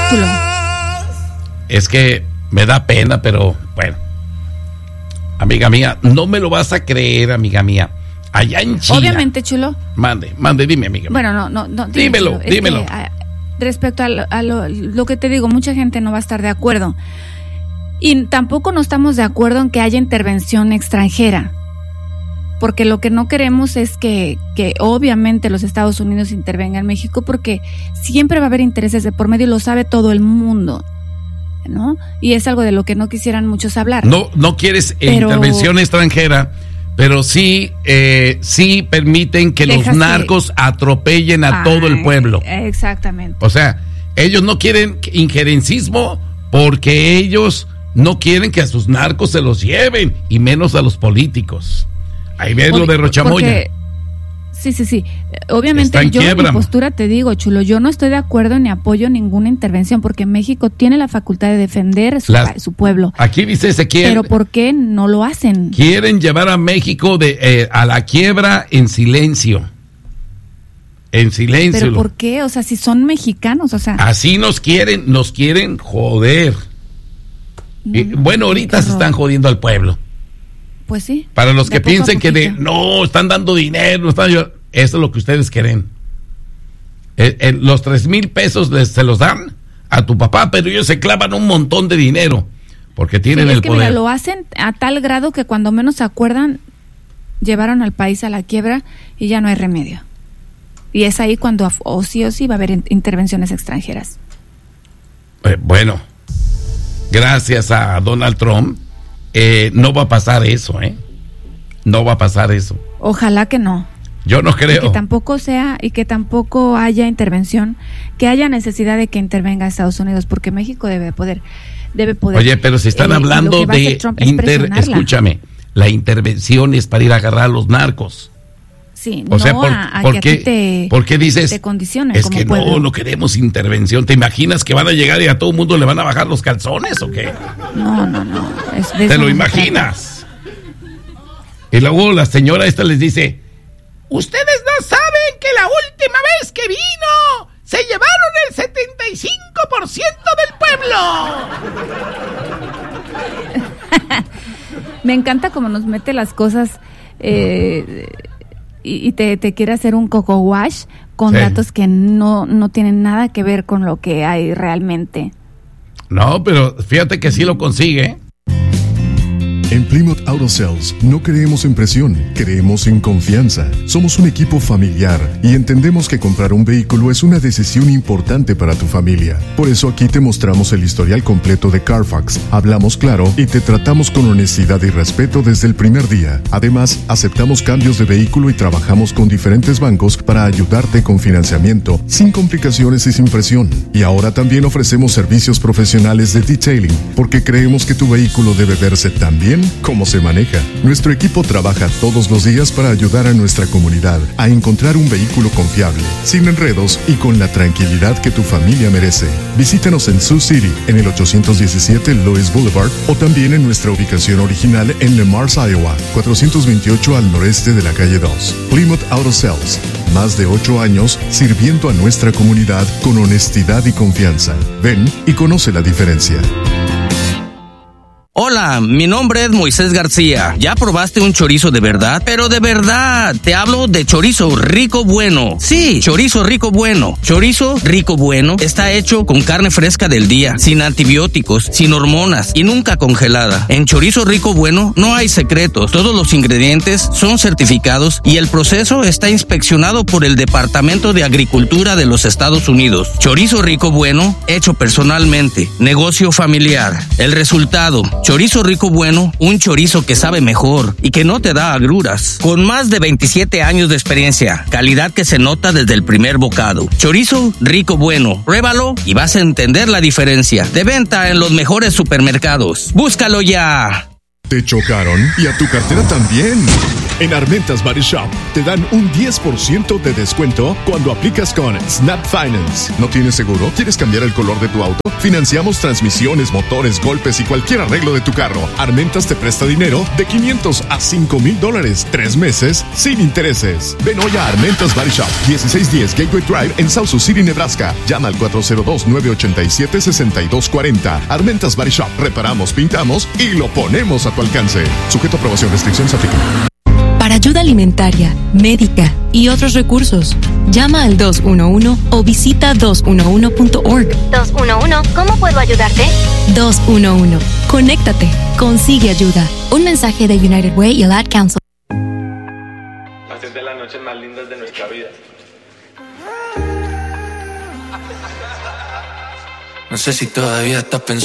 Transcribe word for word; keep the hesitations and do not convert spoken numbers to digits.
Chulo. Es que me da pena, pero bueno. Amiga mía, no me lo vas a creer, amiga mía. Allá en China. Obviamente, Chulo. Mande, mande, dime, amiga. Bueno, no, no, no. Dime, dímelo, Chulo. dímelo. Es que, a, respecto a, lo, a lo, lo que te digo, mucha gente no va a estar de acuerdo. Y tampoco no estamos de acuerdo en que haya intervención extranjera. Porque lo que no queremos es que, que obviamente los Estados Unidos intervengan en México, porque siempre va a haber intereses de por medio y lo sabe todo el mundo, ¿no? Y es algo de lo que no quisieran muchos hablar. No, no quieres pero, intervención extranjera, pero sí, eh, sí permiten que los narcos atropellen a ay, todo el pueblo. Exactamente. O sea, ellos no quieren injerencismo porque ellos no quieren que a sus narcos se los lleven, y menos a los políticos. Ahí ves lo de Rochamoya. Porque, sí, sí, sí. Obviamente yo en mi postura te digo, Chulo, yo no estoy de acuerdo ni apoyo ninguna intervención, porque México tiene la facultad de defender su, Las, su pueblo. Aquí dice Ezequiel. Pero ¿por qué no lo hacen? Quieren llevar a México de eh, a la quiebra en silencio. En silencio. ¿Pero por qué? O sea, si son mexicanos, o sea. Así nos quieren, nos quieren joder. No, y, bueno, ahorita se están jodiendo al pueblo. Pues sí. Para los que piensen que de, no, están dando dinero, están, eso es lo que ustedes quieren. Eh, eh, los tres mil pesos les, se los dan a tu papá, pero ellos se clavan un montón de dinero porque tienen sí, el es que poder. Mira, lo hacen a tal grado que cuando menos se acuerdan, llevaron al país a la quiebra y ya no hay remedio. Y es ahí cuando o sí o sí va a haber intervenciones extranjeras. Eh, bueno, gracias a Donald Trump. Eh, no va a pasar eso, ¿eh? No va a pasar eso. Ojalá que no. Yo no creo. Y que tampoco sea, y que tampoco haya intervención, que haya necesidad de que intervenga Estados Unidos, porque México debe poder, debe poder. Oye, pero si están eh, hablando de inter, escúchame, la intervención es para ir a agarrar a los narcos. Sí, o no sea, por, a, a ¿por que qué, a ti te, ¿por qué dices? Te condiciones es como que pueblo. no, no queremos intervención. ¿Te imaginas que van a llegar y a todo el mundo le van a bajar los calzones o qué? No, no, no. Es, ¿Te lo imaginas? Y luego la señora esta les dice, ustedes no saben que la última vez que vino se llevaron el setenta y cinco por ciento del pueblo. Me encanta cómo nos mete las cosas eh, y, y te, te quiere hacer un coco wash con sí. datos que no, no tienen nada que ver con lo que hay realmente. No, pero fíjate que sí lo consigue. En Plymouth Auto Sales no creemos en presión, creemos en confianza. Somos un equipo familiar y entendemos que comprar un vehículo es una decisión importante para tu familia. Por eso aquí te mostramos el historial completo de Carfax, hablamos claro y te tratamos con honestidad y respeto desde el primer día. Además, aceptamos cambios de vehículo y trabajamos con diferentes bancos para ayudarte con financiamiento, sin complicaciones y sin presión. Y ahora también ofrecemos servicios profesionales de detailing, porque creemos que tu vehículo debe verse tan bien cómo se maneja. Nuestro equipo trabaja todos los días para ayudar a nuestra comunidad a encontrar un vehículo confiable, sin enredos y con la tranquilidad que tu familia merece. Visítanos en Sioux City, en el ochocientos diecisiete Lois Boulevard, o también en nuestra ubicación original en Le Mars, Iowa, cuatrocientos veintiocho al noreste de la calle dos. Plymouth Auto Sales, más de ocho años sirviendo a nuestra comunidad con honestidad y confianza. Ven y conoce la diferencia. Hola, mi nombre es Moisés García. ¿Ya probaste un chorizo de verdad? Pero de verdad, te hablo de chorizo rico bueno. Sí, chorizo rico bueno. Chorizo rico bueno está hecho con carne fresca del día, sin antibióticos, sin hormonas y nunca congelada. En chorizo rico bueno no hay secretos. Todos los ingredientes son certificados y el proceso está inspeccionado por el Departamento de Agricultura de los Estados Unidos. Chorizo rico bueno, hecho personalmente. Negocio familiar. El resultado: chorizo rico bueno, un chorizo que sabe mejor y que no te da agruras. Con más de veintisiete años de experiencia, calidad que se nota desde el primer bocado. Chorizo rico bueno, pruébalo y vas a entender la diferencia. De venta en los mejores supermercados. ¡Búscalo ya! ¿Te chocaron? ¿Y a tu cartera también? En Armentas Body Shop te dan un diez por ciento de descuento cuando aplicas con Snap Finance. ¿No tienes seguro? ¿Quieres cambiar el color de tu auto? Financiamos transmisiones, motores, golpes y cualquier arreglo de tu carro. Armentas te presta dinero de quinientos a cinco mil dólares, tres meses sin intereses. Ven hoy a Armentas Body Shop, dieciséis diez Gateway Drive en South Sioux City, Nebraska. Llama al cuatro cero dos, nueve ocho siete, seis dos cuatro cero. Armentas Body Shop. Reparamos, pintamos y lo ponemos a tu alcance. Sujeto a aprobación, restricciones aplican. Para ayuda alimentaria, médica y otros recursos, llama al dos uno uno o visita dos uno uno punto org. dos uno uno, ¿cómo puedo ayudarte? dos uno uno, conéctate, consigue ayuda. Un mensaje de United Way y el Ad Council. Hacer de las noches más lindas de nuestra vida. No sé si todavía estás pensando.